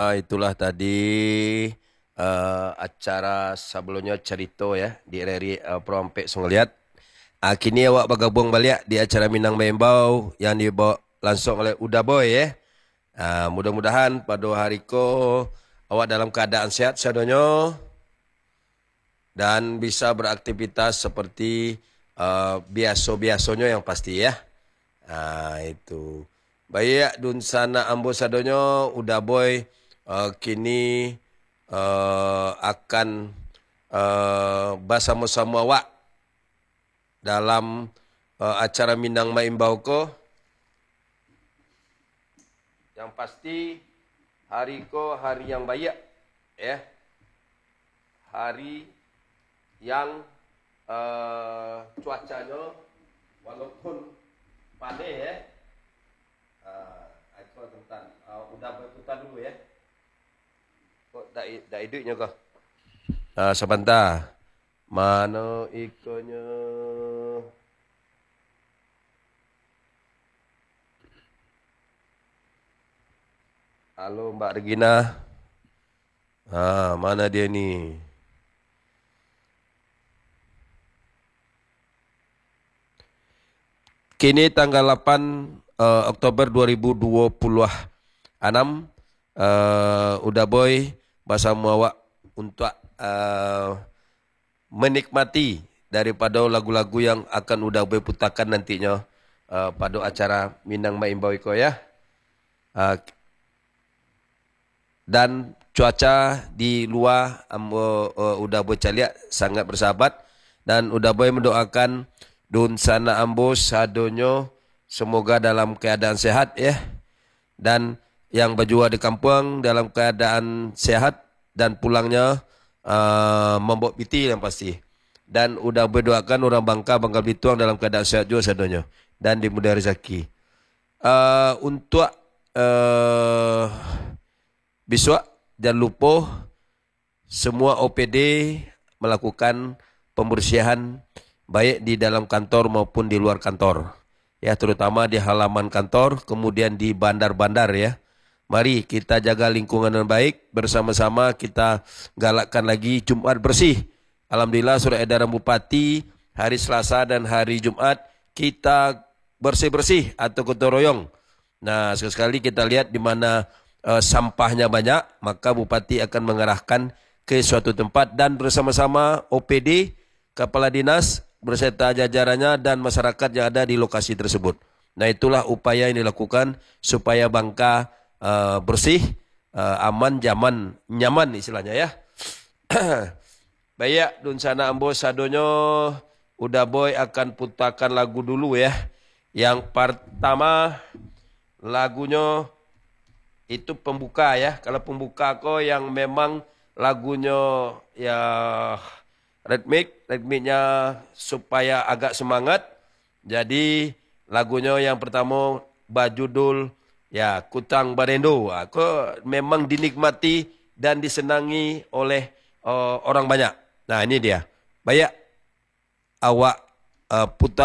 itulah tadi acara sebelumnya cerita ya di RRI Perompek Songgeliat. Kini awak bergabung balik di acara Minang Membau yang dibawa langsung oleh Uda Boy ya. Mudah-mudahan pada hari ko awak dalam keadaan sehat seadanya dan bisa beraktivitas seperti biasa-biasanya yang pasti ya. Itu. Baik, dun sana ambo sadonyo Uda Boy kini akan bersama-sama awak dalam acara Minang Maimbau ko. Yang pasti hari ko hari yang baik ya. Hari yang cuacanya walaupun panas ya. Aku tentang udah berputar dulu ya. Kok dah hidupnya kau? Sebentar. Mana ikonnya? Halo Mbak Regina. Mana dia ni? Kini tanggal 8 Oktober 2026 Uda Boy bersama awak untuk menikmati daripada lagu-lagu yang akan Uda Boy putarkan nantinya pada acara Minang Maimbau iko ya. Dan cuaca di luar Uda Boy caliak sangat bersahabat dan Uda Boy mendoakan dun sana ambo sadonyo semoga dalam keadaan sehat ya. Dan yang berjua di kampung dalam keadaan sehat dan pulangnya membawa piti yang pasti. Dan Uda Boy doakan orang Bangka Belitung dalam keadaan sehat juga sadonyo dan dimudahkan rezeki. Untuk besok jangan lupa semua OPD melakukan pembersihan baik di dalam kantor maupun di luar kantor. Ya, terutama di halaman kantor, kemudian di bandar-bandar ya. Mari kita jaga lingkungan yang baik, bersama-sama kita galakkan lagi Jumat bersih. Alhamdulillah surat edaran Bupati hari Selasa dan hari Jumat kita bersih-bersih atau gotong royong. Nah, sekali kita lihat di mana sampahnya banyak, maka Bupati akan mengarahkan ke suatu tempat dan bersama-sama OPD, Kepala Dinas, berserta jajarannya dan masyarakat yang ada di lokasi tersebut. Nah, itulah upaya yang dilakukan supaya Bangka bersih, aman, nyaman istilahnya ya. Baik, dun sana ambo sadonyo Uda Boy akan putarkan lagu dulu ya. Yang pertama lagunya itu pembuka ya. Kalau pembuka ko yang memang lagunya ya ritmiknya supaya agak semangat. Jadi lagunya yang pertama berjudul ya Kutang Barendo. Aku memang dinikmati dan disenangi oleh orang banyak. Nah, ini dia. Baik awak putar